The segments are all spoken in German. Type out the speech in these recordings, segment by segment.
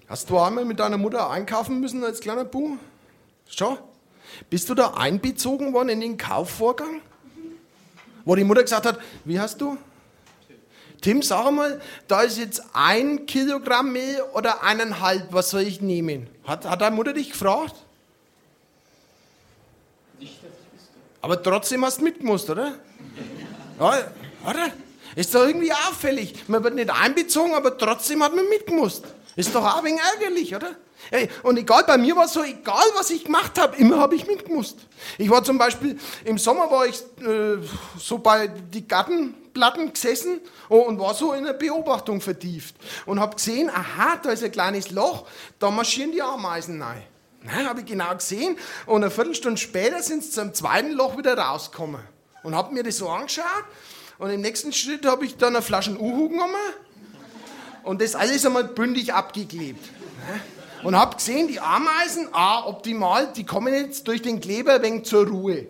Hast du einmal mit deiner Mutter einkaufen müssen als kleiner Bub? Schon? Bist du da einbezogen worden in den Kaufvorgang? Wo die Mutter gesagt hat, wie heißt du? Tim, sag mal, da ist jetzt 1 Kilogramm Mehl oder 1,5, was soll ich nehmen? Hat deine Mutter dich gefragt? Nicht, dass ich wüsste. Aber trotzdem hast du mitgemusst, oder? Ja, oder? Ist doch irgendwie auffällig. Man wird nicht einbezogen, aber trotzdem hat man mitgemusst. Ist doch auch ein wenig ärgerlich, oder? Ey, und egal, bei mir war es so, egal was ich gemacht habe, immer habe ich mitgemusst. Ich war zum Beispiel, im Sommer war ich so bei die Gartenplatten gesessen und war so in eine Beobachtung vertieft. Und habe gesehen, aha, da ist ein kleines Loch, da marschieren die Ameisen rein. Nein, habe ich genau gesehen. Und eine Viertelstunde später sind sie zum zweiten Loch wieder rausgekommen. Und habe mir das so angeschaut. Und im nächsten Schritt habe ich dann eine Flasche Uhu genommen und das alles einmal bündig abgeklebt. Und habe gesehen, die Ameisen, optimal, die kommen jetzt durch den Kleber ein wenig zur Ruhe.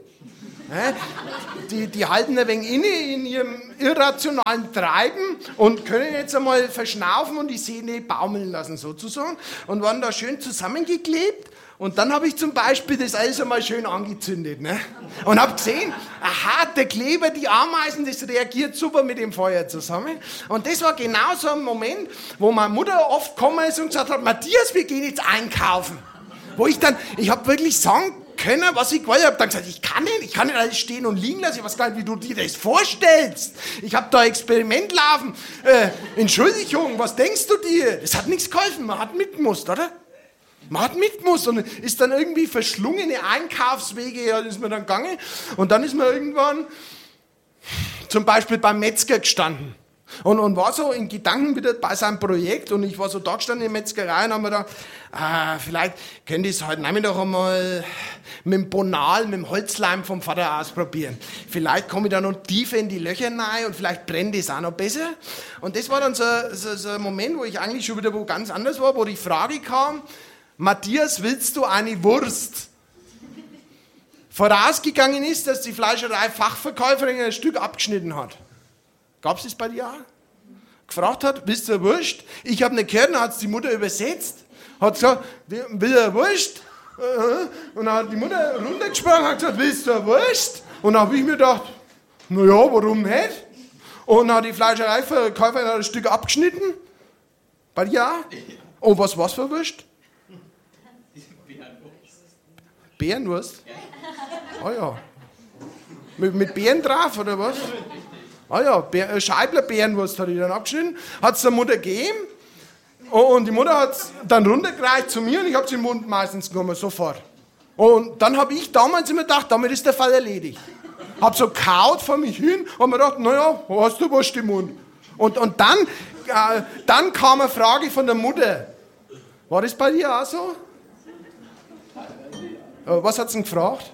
Die halten ein wenig inne in ihrem irrationalen Treiben und können jetzt einmal verschnaufen und die Sehne baumeln lassen sozusagen. Und waren da schön zusammengeklebt. Und dann habe ich zum Beispiel das alles einmal schön angezündet. Ne? Und habe gesehen, aha, der Kleber, die Ameisen, das reagiert super mit dem Feuer zusammen. Und das war genau so ein Moment, wo meine Mutter oft gekommen ist und gesagt hat, Matthias, wir gehen jetzt einkaufen. Wo ich habe wirklich sagen können, was ich wollte. Ich habe dann gesagt, ich kann nicht alles stehen und liegen lassen. Ich weiß gar nicht, wie du dir das vorstellst. Ich habe da Experiment laufen. Entschuldigung, was denkst du dir? Das hat nichts geholfen, man hat mitgemusst, oder? Man hat mitgemusst und ist dann irgendwie verschlungene Einkaufswege, ja, ist man dann gegangen. Und dann ist man irgendwann zum Beispiel beim Metzger gestanden. Und war so in Gedanken wieder bei seinem Projekt. Und ich war so da gestanden in der Metzgerei und haben mir gedacht, vielleicht könnte ich es heute Nachmittag einmal mit dem Bonal, mit dem Holzleim vom Vater ausprobieren. Vielleicht komme ich da noch tiefer in die Löcher rein und vielleicht brennt es auch noch besser. Und das war dann so ein Moment, wo ich eigentlich schon wieder wo ganz anders war, wo die Frage kam, Matthias, willst du eine Wurst? Vorausgegangen ist, dass die Fleischerei-Fachverkäuferin ein Stück abgeschnitten hat. Gab es das bei dir auch? Gefragt hat, willst du eine Wurst? Ich habe nicht gehört, dann hat es die Mutter übersetzt. Hat gesagt, will er eine Wurst? Und dann hat die Mutter runtergesprochen und hat gesagt, willst du eine Wurst? Und dann habe ich mir gedacht, naja, warum nicht? Und dann hat die Fleischereiverkäuferin ein Stück abgeschnitten. Bei dir auch? Oh, was für eine Wurst? Bärenwurst? Ah ja. Mit Beeren drauf, oder was? Ah ja, Scheibler Bärenwurst hat die dann abgeschnitten, hat es der Mutter gegeben und die Mutter hat es dann runtergereicht zu mir und ich habe es im Mund meistens genommen, sofort. Und dann habe ich damals immer gedacht, damit ist der Fall erledigt. Habe so kaut vor mich hin und mir gedacht, naja, hast du Wurst im Mund. Und dann kam eine Frage von der Mutter. War das bei dir auch so? Was hat sie denn gefragt?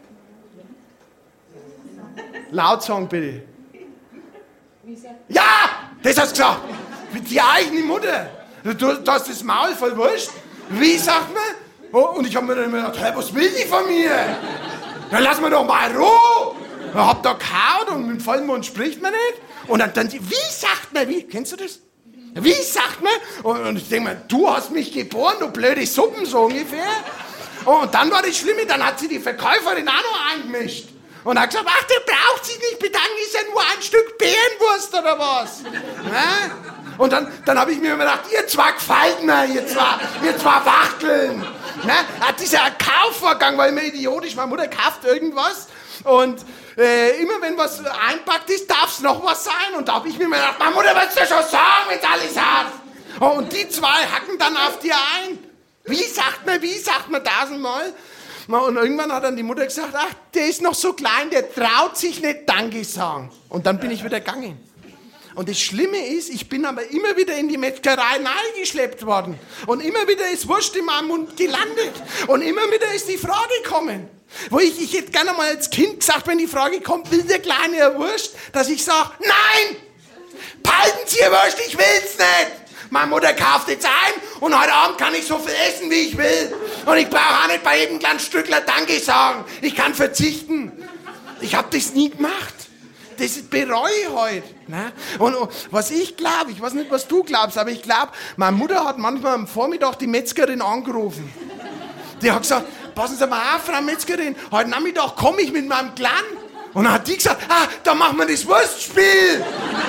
Laut sagen bitte. Ja, das hast du gesagt. Die eigene Mutter. Du hast das Maul voll Wurst. Wie sagt man? Oh, und ich habe mir dann immer gedacht, hey, was will die von mir? Dann lass mir doch mal Ruhe. Ich hab da gehauen und mit vollem Mund spricht man nicht. Und dann wie sagt man, wie? Kennst du das? Wie sagt man? Und ich denke mir, du hast mich geboren, du blöde Suppen, so ungefähr. Und dann war das Schlimme, dann hat sie die Verkäuferin auch noch eingemischt. Und hat gesagt, ach, der braucht sich nicht bedanken, ist ja nur ein Stück Bärenwurst oder was. Ja? Und dann habe ich mir immer gedacht, ihr zwei gefällt mir, ihr zwei Wachteln. Ja? Dieser Kaufvorgang war immer idiotisch, meine Mutter kauft irgendwas und immer wenn was einpackt ist, darf es noch was sein. Und da habe ich mir immer gedacht, meine Mutter wird es ja schon sagen, wenn es alles hat. Und die zwei hacken dann auf dir ein. Wie sagt man tausendmal? Und irgendwann hat dann die Mutter gesagt, ach, der ist noch so klein, der traut sich nicht Danke sagen. Und dann bin ich wieder gegangen. Und das Schlimme ist, ich bin aber immer wieder in die Metzgerei geschleppt worden. Und immer wieder ist Wurst in meinem Mund gelandet. Und immer wieder ist die Frage gekommen. Wo ich hätte gerne mal als Kind gesagt, wenn die Frage kommt, will der Kleine eine Wurst, dass ich sage, nein, behalten Sie Ihr Wurst, ich will's nicht. Meine Mutter kauft jetzt ein und heute Abend kann ich so viel essen, wie ich will. Und ich brauche auch nicht bei jedem kleinen Stückler Danke sagen. Ich kann verzichten. Ich habe das nie gemacht. Das bereue ich heute. Ne? Und was ich glaube, ich weiß nicht, was du glaubst, aber ich glaube, meine Mutter hat manchmal am Vormittag die Metzgerin angerufen. Die hat gesagt, passen Sie mal auf, Frau Metzgerin, heute Nachmittag komme ich mit meinem Clan. Und dann hat die gesagt, da machen wir das Wurstspiel.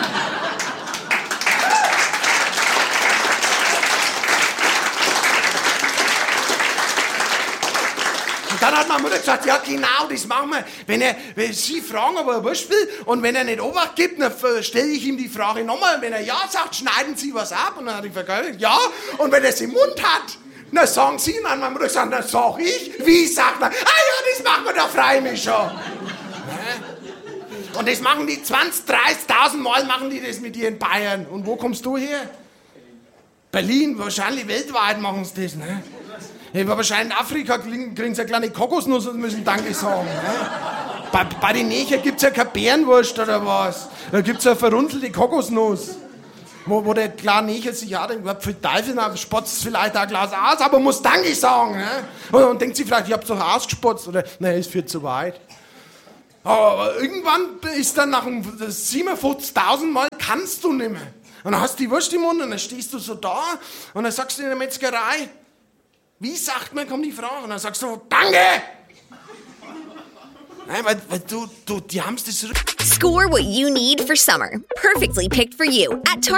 Und dann hat meine Mutter gesagt, ja genau, das machen wir. Wenn Sie fragen, ob er ein Wurstspiel, und wenn er nicht Obacht gibt, dann stelle ich ihm die Frage nochmal. Wenn er ja sagt, schneiden Sie was ab. Und dann hat ich gesagt, ja. Und wenn er es im Mund hat, dann sagen Sie. Und dann hat meine Mutter gesagt, dann sag ich. Wie sagt man? Ja, das machen wir, da freue ich mich schon. Und das machen die 20.000, 30.000 Mal machen die das mit dir in Bayern. Und wo kommst du her? Berlin, wahrscheinlich weltweit machen sie das, ne? Ja, wahrscheinlich in Afrika kriegen sie eine kleine Kokosnuss und müssen Danke sagen. Ne? Bei den Neger gibt es ja keine Bärenwurst oder was. Da gibt es eine verrunzelte Kokosnuss. Wo der kleine Neger sich ja denkt, für Teufel spotzt vielleicht ein Glas aus, aber muss Danke sagen. Ne? Und denkt sich vielleicht, ich hab's doch ausgespotzt. Oder, nein, ist viel zu weit. Aber irgendwann ist dann nach 57.000 Mal kannst du nicht mehr. Und dann hast du die Wurst im Mund und dann stehst du so da und dann sagst du in der Metzgerei, wie sagt man, kommt die Frage, und dann sagst du, Danke! Nein, weil du, die haben's das zurück. Score what you need for summer. Perfectly picked for you at